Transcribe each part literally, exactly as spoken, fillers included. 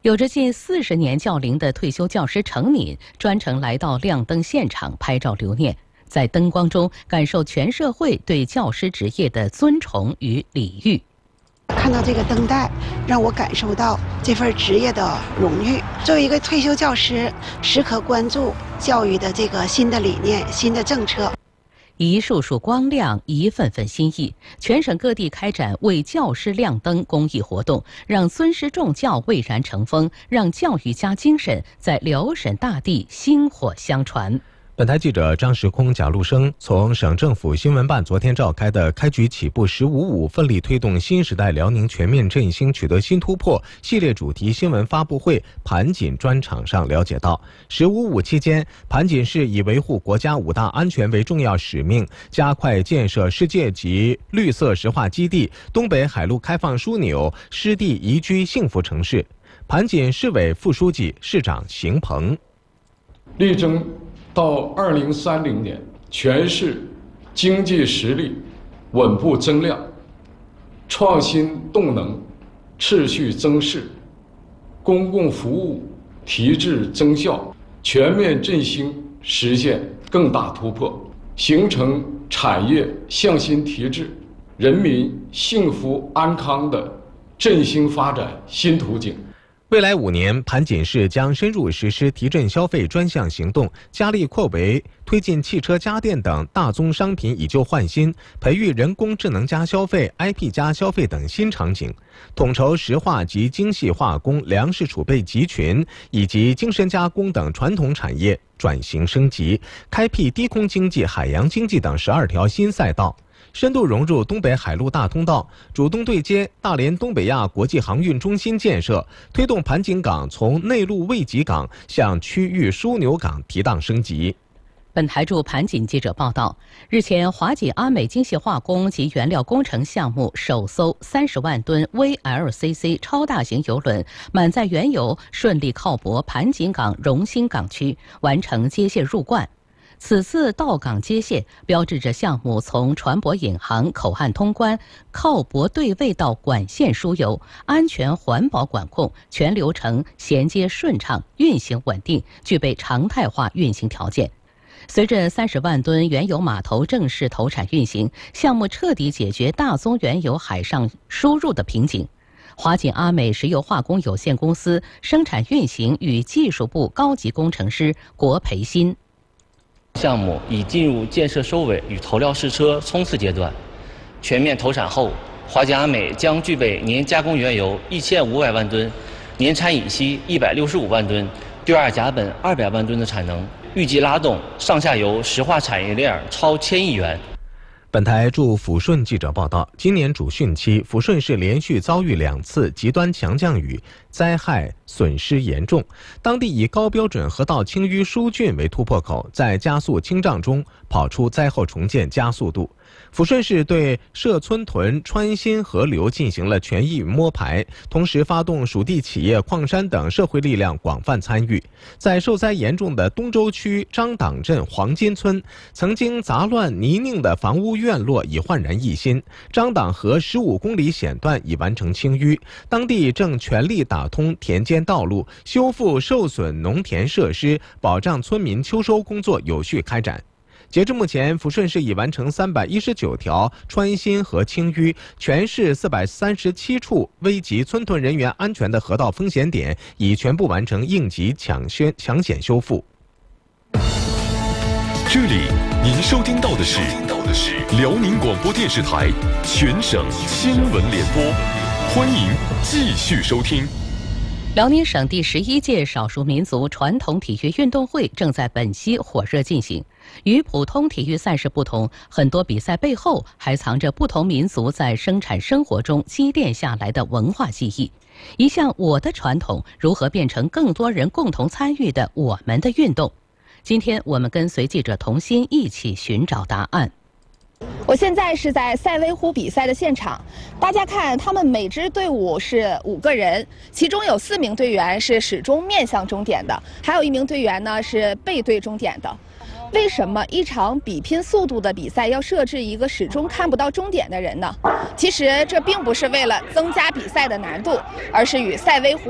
有着近四十年教龄的退休教师程敏，专程来到亮灯现场拍照留念，在灯光中感受全社会对教师职业的尊崇与礼遇。 看到这个灯带，让我感受到这份职业的荣誉。作为一个退休教师，时刻关注教育的这个新的理念、新的政策。 一束束光亮，一份份心意，全省各地开展为教师亮灯公益活动，让尊师重教蔚然成风，让教育家精神在辽沈大地薪火相传。 本台记者张时空、贾路生从省政府新闻办昨天召开的开局起步十五五奋力推动新时代辽宁全面振兴取得新突破系列主题新闻发布会盘锦专场上了解到，十五五期间，盘锦市以维护国家五大安全为重要使命，加快建设世界级绿色石化基地、东北海陆开放枢纽、湿地宜居幸福城市。盘锦市委副书记、市长邢鹏， 力争到二零三零年，全市经济实力稳步增量，创新动能持续增势，公共服务提质增效，全面振兴实现更大突破，形成产业向心提质、人民幸福安康的振兴发展新途径。 未来五年，盘锦市将深入实施提振消费专项行动，加力扩围推进汽车、家电等大宗商品以旧换新，培育人工智能加消费、I P 加消费等新场景，统筹石化及精细化工、粮食储备集群以及精神加工等传统产业转型升级，开辟低空经济、海洋经济等十二条新赛道。深度融入东北海陆大通道，主动对接大连东北亚国际航运中心建设，推动盘锦港从内陆卫集港向区域枢纽港提档升级。 本台驻盘锦记者报道，日前，华锦阿美精细化工及原料工程项目首艘三十万吨 V L C C 超大型邮轮满载原油顺利靠泊盘锦港荣兴港区，完成接卸入罐。此次到港接卸，标志着项目从船舶引航、口岸通关、靠泊对位到管线输油，安全环保管控全流程衔接顺畅，运行稳定，具备常态化运行条件。随着三十万吨原油码头正式投产运行，项目彻底解决大宗原油海上输入的瓶颈。华锦阿美石油化工有限公司生产运行与技术部高级工程师郭培新。 项目已进入建设收尾与投料试车冲刺阶段，全面投产后，华锦阿美将具备年加工原油一千五百万吨、年产乙烯一百六十五万吨、对二甲苯二百万吨的产能，预计拉动上下游石化产业链超千亿元。 本台驻抚顺记者报道，今年主汛期，抚顺市连续遭遇两次极端强降雨，灾害损失严重。当地以高标准河道清淤疏浚为突破口，在加速清障中跑出灾后重建加速度。抚顺市对涉村屯川新河流进行了全域摸排，同时发动属地企业、矿山等社会力量广泛参与。在受灾严重的东周区张党镇黄金村，曾经杂乱泥泞的房屋院落已焕然一新，张党河十五公里险段已完成清淤，当地正全力打通田间道路，修复受损农田设施，保障村民秋收工作有序开展。截至目前，抚顺市已完成三百一十九条穿新和清淤，全市四百三十七处危及村屯人员安全的河道风险点已全部完成应急抢险抢险修复。 这里您收听到的是辽宁广播电视台全省新闻联播，欢迎继续收听。 辽宁省第十一届少数民族传统体育运动会正在本溪火热进行。与普通体育赛事不同，很多比赛背后还藏着不同民族在生产生活中积淀下来的文化记忆。一项我的传统如何变成更多人共同参与的我们的运动？今天我们跟随记者童心一起寻找答案。 我现在是在赛威湖比赛的现场，大家看，他们每支队伍是五个人，其中有四名队员是始终面向终点的，还有一名队员呢是背对终点的。为什么一场比拼速度的比赛要设置一个始终看不到终点的人呢？其实这并不是为了增加比赛的难度，而是与赛威湖的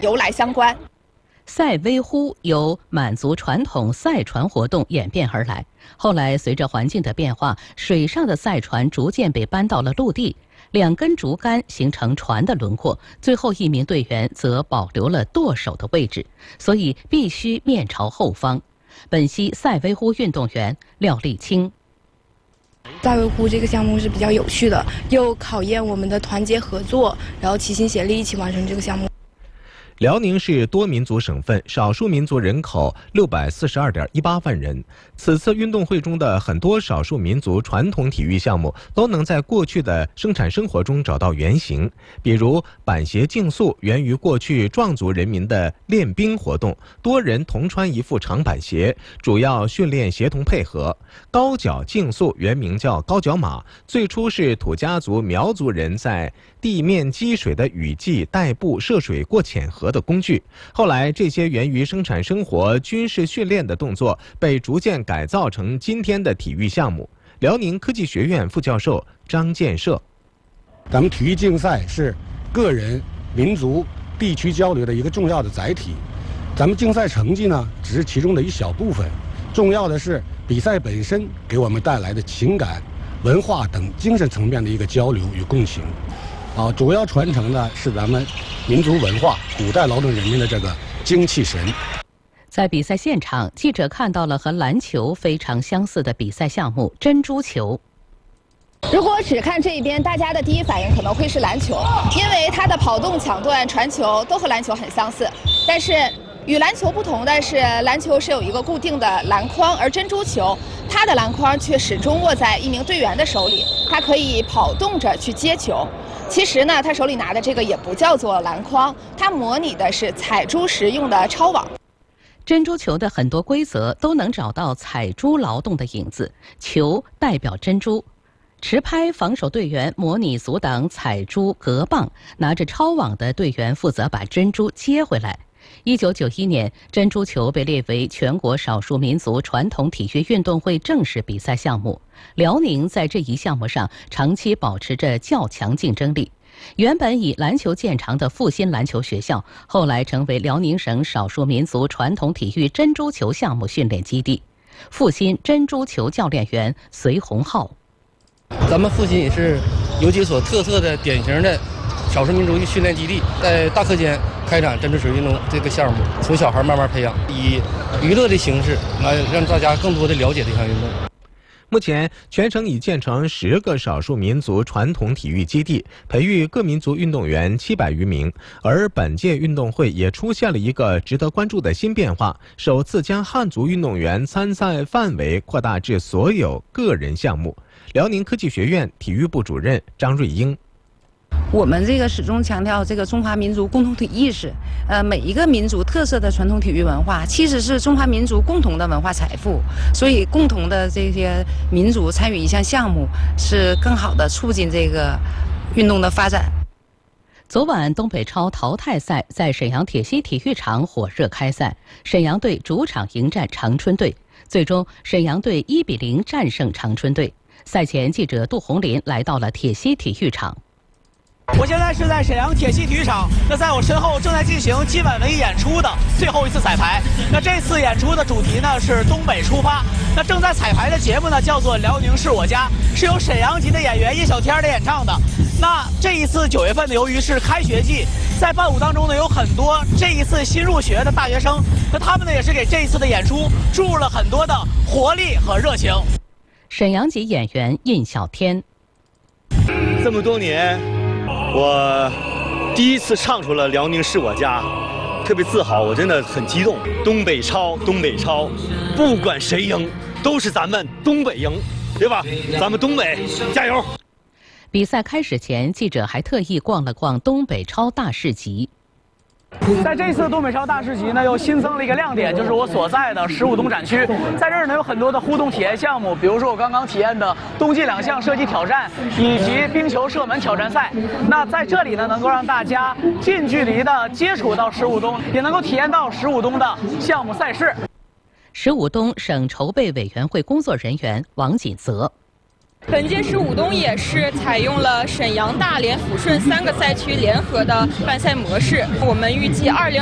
由来相关。 赛微乎由满族传统赛船活动演变而来，后来随着环境的变化，水上的赛船逐渐被搬到了陆地，两根竹竿形成船的轮廓，最后一名队员则保留了舵手的位置，所以必须面朝后方。本溪赛微乎运动员廖丽清。 赛微乎这个项目是比较有趣的，又考验我们的团结合作，然后齐心协力一起完成这个项目。 辽宁是多民族省份，少数民族人口六百四十二点一八万人。此次运动会中的很多少数民族传统体育项目都能在过去的生产生活中找到原型，比如板鞋竞速源于过去壮族人民的练兵活动，多人同穿一副长板鞋，主要训练协同配合。高脚竞速原名叫高脚马，最初是土家族苗族人在地面积水的雨季代步涉水过浅河的工具，后来这些源于生产生活、军事训练的动作被逐渐改造成今天的体育项目。辽宁科技学院副教授张建设： 咱们体育竞赛是个人、民族、地区交流的一个重要的载体，咱们竞赛成绩呢只是其中的一小部分，重要的是比赛本身给我们带来的情感、文化等精神层面的一个交流与共情。啊，主要传承的是咱们民族文化、古代劳动人民的这个精气神。 在比赛现场，记者看到了和篮球非常相似的比赛项目——珍珠球。 如果只看这一边，大家的第一反应可能会是篮球，因为它的跑动、抢断、传球都和篮球很相似。但是与篮球不同的是，篮球是有一个固定的篮筐，而珍珠球它的篮筐却始终握在一名队员的手里，他可以跑动着去接球。其实呢，他手里拿的这个也不叫做篮筐，它模拟的是采珠时用的抄网。 珍珠球的很多规则都能找到采珠劳动的影子，球代表珍珠，持拍防守队员模拟阻挡采珠隔棒，拿着抄网的队员负责把珍珠接回来。一九九一年，珍珠球被列为全国少数民族传统体育运动会正式比赛项目。辽宁在这一项目上长期保持着较强竞争力。原本以篮球见长的阜新篮球学校，后来成为辽宁省少数民族传统体育珍珠球项目训练基地。阜新珍珠球教练员隋洪浩： 咱们阜新也是有几所特色的典型的少数民族训练基地，在大课间开展珍珠球运动这个项目，从小孩慢慢培养，以娱乐的形式来让大家更多的了解这项运动。 目前，全省已建成十个少数民族传统体育基地，培育各民族运动员七百余名。而本届运动会也出现了一个值得关注的新变化，首次将汉族运动员参赛范围扩大至所有个人项目。辽宁科技学院体育部主任张瑞英： 我们这个始终强调这个中华民族共同体意识，呃，每一个民族特色的传统体育文化，其实是中华民族共同的文化财富。所以，共同的这些民族参与一项项目，是更好的促进这个运动的发展。 昨晚，东北超淘汰赛在沈阳铁西体育场火热开赛，沈阳队主场迎战长春队，最终沈阳队一比零战胜长春队。赛前，记者杜红林来到了铁西体育场。 我现在是在沈阳铁西体育场，那在我身后正在进行今晚唯一演出的最后一次彩排。那这次演出的主题呢是东北出发。那正在彩排的节目呢叫做《辽宁是我家》，是由沈阳籍的演员叶小天的演唱的。那这一次九月份呢，由于是开学季，在伴舞当中呢有很多这一次新入学的大学生，那他们呢也是给这一次的演出注入了很多的活力和热情。 沈阳籍演员印小天： 这么多年，我第一次唱出了《辽宁是我家》，特别自豪，我真的很激动。东北超，东北超，不管谁赢，都是咱们东北赢，对吧？咱们东北加油！ 比赛开始前，记者还特意逛了逛东北超大市集。 在这次东北超大市集呢，又新增了一个亮点，就是我所在的十五东展区。在这儿呢，有很多的互动体验项目，比如说我刚刚体验的冬季两项射击挑战，以及冰球射门挑战赛。那在这里呢，能够让大家近距离的接触到十五东，也能够体验到十五东的项目赛事。 十五东省筹备委员会工作人员王锦泽： 本届市舞东也是采用了沈阳、大连、抚顺三个赛区联合的办赛模式。我们预计二零